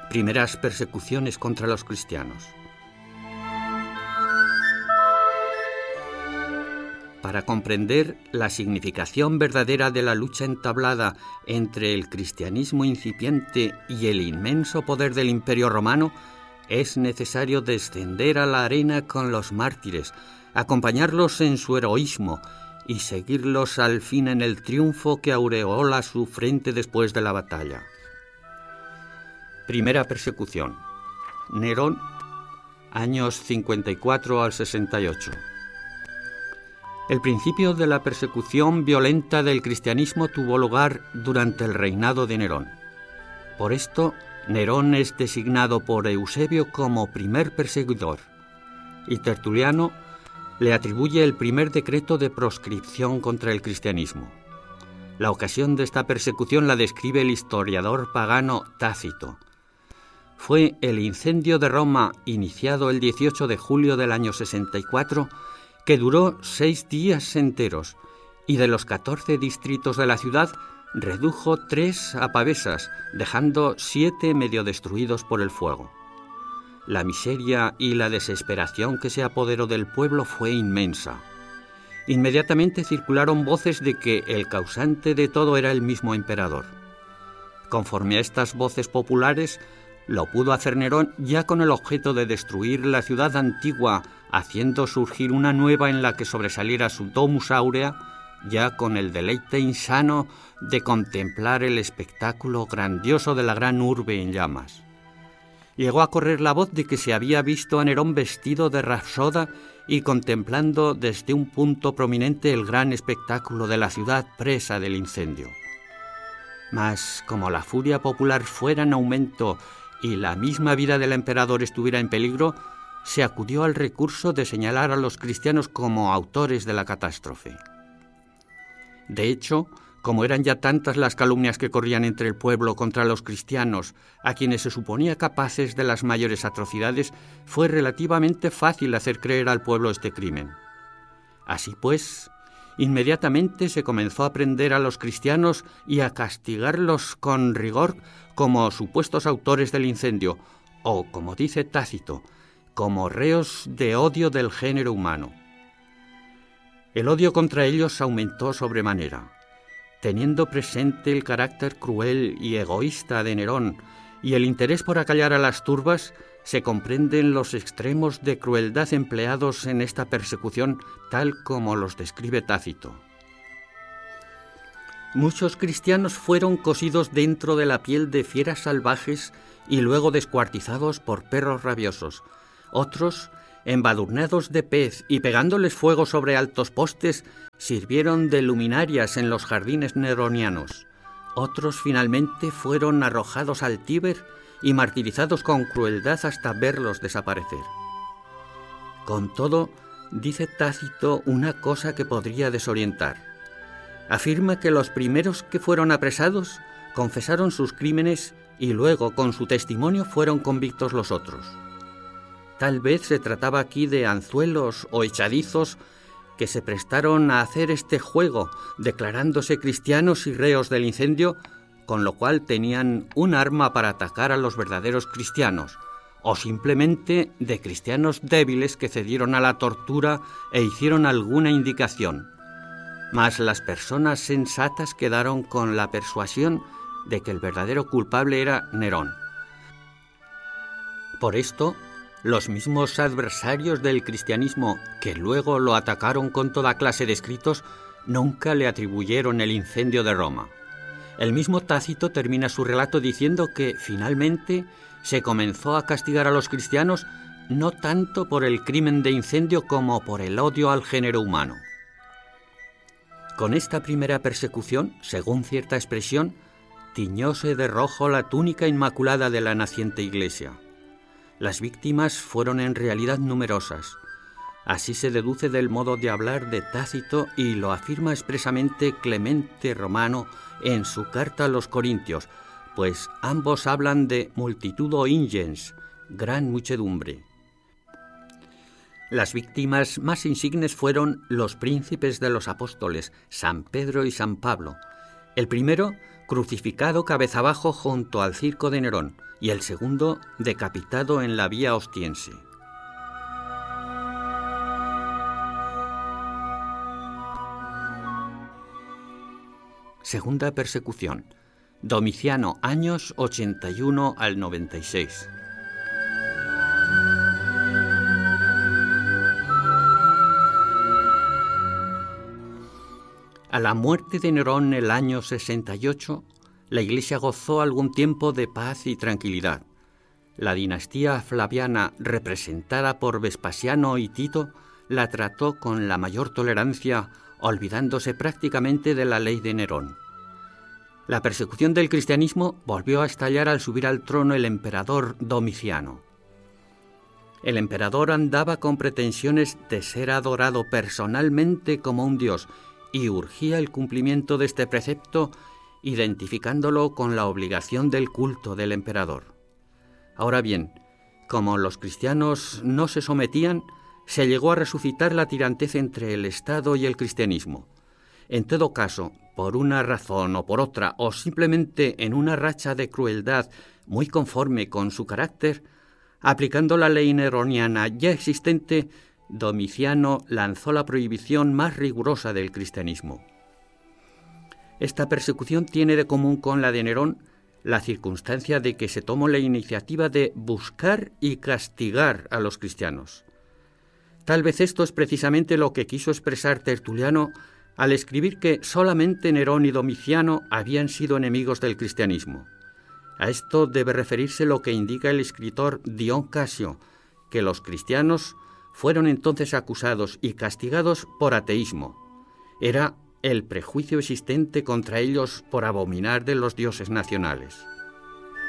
Primeras persecuciones contra los cristianos. Para comprender la significación verdadera de la lucha entablada entre el cristianismo incipiente y el inmenso poder del Imperio Romano, es necesario descender a la arena con los mártires, acompañarlos en su heroísmo y seguirlos al fin en el triunfo que aureola su frente después de la batalla. Primera persecución. Nerón, años 54 al 68. El principio de la persecución violenta del cristianismo tuvo lugar durante el reinado de Nerón. Por esto, Nerón es designado por Eusebio como primer perseguidor, y Tertuliano le atribuye el primer decreto de proscripción contra el cristianismo. La ocasión de esta persecución la describe el historiador pagano Tácito. Fue el incendio de Roma, iniciado el 18 de julio del año 64, que duró 6 días enteros, y de los 14 distritos de la ciudad redujo 3 a pavesas, dejando 7 medio destruidos por el fuego. La miseria y la desesperación que se apoderó del pueblo fue inmensa. Inmediatamente circularon voces de que el causante de todo era el mismo emperador. Conforme a estas voces populares, lo pudo hacer Nerón ya con el objeto de destruir la ciudad antigua, haciendo surgir una nueva en la que sobresaliera su domus aurea, ya con el deleite insano de contemplar el espectáculo grandioso de la gran urbe en llamas. Llegó a correr la voz de que se había visto a Nerón vestido de rapsoda y contemplando desde un punto prominente el gran espectáculo de la ciudad presa del incendio. Mas, como la furia popular fuera en aumento y la misma vida del emperador estuviera en peligro, se acudió al recurso de señalar a los cristianos como autores de la catástrofe. De hecho, como eran ya tantas las calumnias que corrían entre el pueblo contra los cristianos, a quienes se suponía capaces de las mayores atrocidades, fue relativamente fácil hacer creer al pueblo este crimen. Así pues, inmediatamente se comenzó a prender a los cristianos y a castigarlos con rigor como supuestos autores del incendio, o, como dice Tácito, como reos de odio del género humano. El odio contra ellos aumentó sobremanera. Teniendo presente el carácter cruel y egoísta de Nerón y el interés por acallar a las turbas, se comprenden los extremos de crueldad empleados en esta persecución, tal como los describe Tácito. Muchos cristianos fueron cosidos dentro de la piel de fieras salvajes y luego descuartizados por perros rabiosos. Otros, embadurnados de pez y pegándoles fuego sobre altos postes, sirvieron de luminarias en los jardines neronianos. Otros finalmente fueron arrojados al Tíber y martirizados con crueldad hasta verlos desaparecer. Con todo, dice Tácito una cosa que podría desorientar. Afirma que los primeros que fueron apresados confesaron sus crímenes y luego, con su testimonio, fueron convictos los otros. Tal vez se trataba aquí de anzuelos o echadizos que se prestaron a hacer este juego, declarándose cristianos y reos del incendio, con lo cual tenían un arma para atacar a los verdaderos cristianos, o simplemente de cristianos débiles que cedieron a la tortura e hicieron alguna indicación. Mas las personas sensatas quedaron con la persuasión de que el verdadero culpable era Nerón. Por esto, los mismos adversarios del cristianismo, que luego lo atacaron con toda clase de escritos, nunca le atribuyeron el incendio de Roma. El mismo Tácito termina su relato diciendo que, finalmente, se comenzó a castigar a los cristianos no tanto por el crimen de incendio como por el odio al género humano. Con esta primera persecución, según cierta expresión, tiñóse de rojo la túnica inmaculada de la naciente iglesia. Las víctimas fueron en realidad numerosas. Así se deduce del modo de hablar de Tácito y lo afirma expresamente Clemente Romano en su carta a los Corintios, pues ambos hablan de multitudo ingens, gran muchedumbre. Las víctimas más insignes fueron los príncipes de los apóstoles, San Pedro y San Pablo. El primero crucificado cabeza abajo junto al circo de Nerón, y el segundo decapitado en la vía Ostiense. Segunda persecución. Domiciano, años 81 al 96. A la muerte de Nerón en el año 68, la Iglesia gozó algún tiempo de paz y tranquilidad. La dinastía flaviana, representada por Vespasiano y Tito, la trató con la mayor tolerancia, olvidándose prácticamente de la ley de Nerón. La persecución del cristianismo volvió a estallar al subir al trono el emperador Domiciano. El emperador andaba con pretensiones de ser adorado personalmente como un dios y urgía el cumplimiento de este precepto, identificándolo con la obligación del culto del emperador. Ahora bien, como los cristianos no se sometían, se llegó a resucitar la tirantez entre el Estado y el cristianismo. En todo caso, por una razón o por otra, o simplemente en una racha de crueldad muy conforme con su carácter, aplicando la ley neroniana ya existente, Domiciano lanzó la prohibición más rigurosa del cristianismo. Esta persecución tiene de común con la de Nerón la circunstancia de que se tomó la iniciativa de buscar y castigar a los cristianos. Tal vez esto es precisamente lo que quiso expresar Tertuliano al escribir que solamente Nerón y Domiciano habían sido enemigos del cristianismo. A esto debe referirse lo que indica el escritor Dion Casio, que los cristianos fueron entonces acusados y castigados por ateísmo. Era el prejuicio existente contra ellos por abominar de los dioses nacionales.